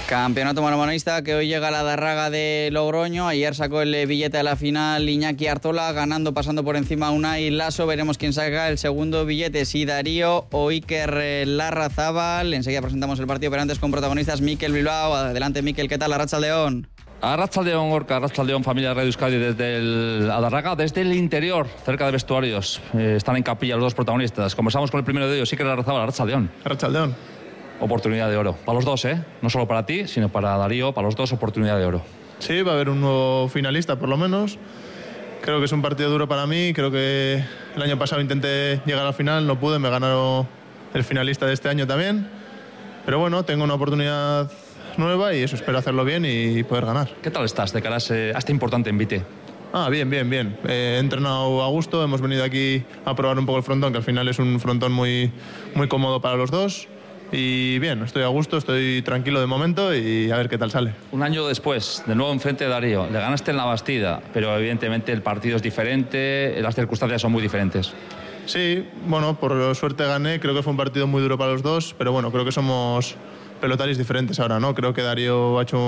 Campeonato manomanista que hoy llega a la Darraga de Logroño. Ayer sacó el billete a la final Iñaki Artola, ganando, pasando por encima a Unai Lasso. Veremos quién saca el segundo billete, si Darío o Iker Larrazábal. Enseguida presentamos el partido, pero antes con protagonistas Mikel Bilbao. Adelante, Mikel, ¿qué tal? Arratsaldeon. Arratsaldeon, Gorka, Arratsaldeon, familia Radio Euskadi desde el Adarraga, desde el interior, cerca de vestuarios. Están en capilla los dos protagonistas. Conversamos con el primero de ellos, Iker Larrazábal. Arratsaldeon. Arratsaldeon. Oportunidad de oro. Para los dos, ¿eh? No solo para ti, sino para Darío, para los dos, oportunidad de oro. Sí, va a haber un nuevo finalista, por lo menos. Creo que es un partido duro para mí. Creo que el año pasado intenté llegar al final, no pude, me ganaron el finalista de este año también. Pero bueno, tengo una oportunidad nueva y eso, espero hacerlo bien y poder ganar. ¿Qué tal estás de cara a este importante envite? Bien. He entrenado a gusto, hemos venido aquí a probar un poco el frontón, que al final es un frontón muy cómodo para los dos. Y bien, estoy a gusto, estoy tranquilo de momento y a ver qué tal sale. Un año después, de nuevo enfrente de Darío, le ganaste en la Bastida, pero evidentemente el partido es diferente, las circunstancias son muy diferentes. Sí, bueno, por suerte gané, creo que fue un partido muy duro para los dos, pero bueno, creo que somos pelotaris diferentes ahora, ¿no? Creo que Darío ha hecho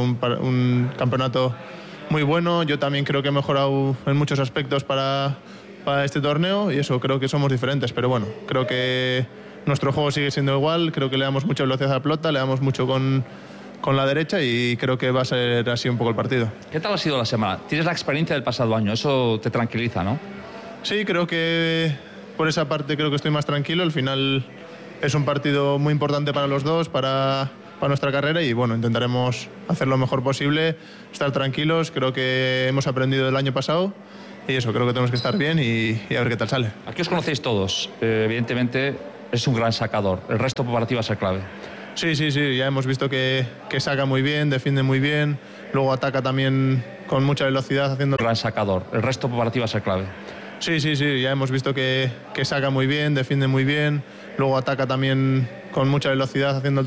un campeonato muy bueno, yo también creo que he mejorado en muchos aspectos para este torneo y eso, creo que somos diferentes, pero bueno, creo que nuestro juego sigue siendo igual, creo que le damos mucha velocidad a la pelota, le damos mucho con la derecha y creo que va a ser así un poco el partido. ¿Qué tal ha sido la semana? Tienes la experiencia del pasado año, eso te tranquiliza, ¿no? Sí, creo que por esa parte creo que estoy más tranquilo, al final es un partido muy importante para los dos, para nuestra carrera y bueno, intentaremos hacer lo mejor posible, estar tranquilos, creo que hemos aprendido del año pasado y eso, creo que tenemos que estar bien y a ver qué tal sale. Aquí os conocéis todos, evidentemente es un gran sacador, el resto para ti va a ser clave. Sí, ya hemos visto que saca muy bien, defiende muy bien, luego ataca también con mucha velocidad haciendo... Gran sacador, el resto para ti va a ser clave. Sí, ya hemos visto que saca muy bien, defiende muy bien, luego ataca también con mucha velocidad haciendo